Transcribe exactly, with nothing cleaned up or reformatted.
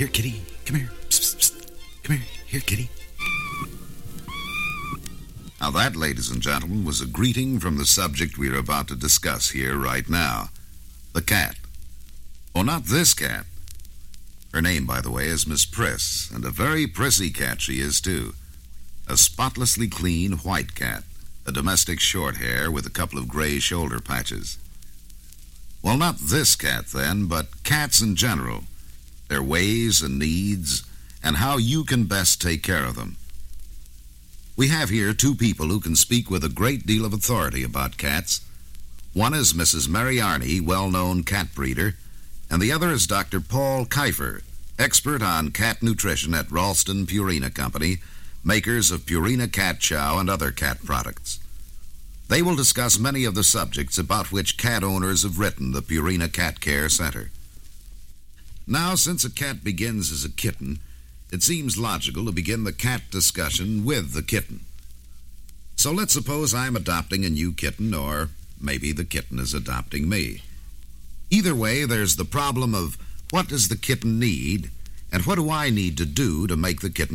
Here, kitty. Come here. Psst, psst, psst. Come here. Here, kitty. Now that, ladies and gentlemen, was a greeting from the subject we are about to discuss here right now. The cat. Oh, not this cat. Her name, by the way, is Miss Priss, and a very prissy cat she is, too. A spotlessly clean white cat, a domestic short hair with a couple of gray shoulder patches. Well, not this cat, then, but cats in general, their ways and needs, and how you can best take care of them. We have here two people who can speak with a great deal of authority about cats. One is Missus Mary Arney, well-known cat breeder, and the other is Doctor Paul Kiefer, expert on cat nutrition at Ralston Purina Company, makers of Purina Cat Chow and other cat products. They will discuss many of the subjects about which cat owners have written the Purina Cat Care Center. Now, since a cat begins as a kitten, it seems logical to begin the cat discussion with the kitten. So let's suppose I'm adopting a new kitten, or maybe the kitten is adopting me. Either way, there's the problem of what does the kitten need, and what do I need to do to make the kitten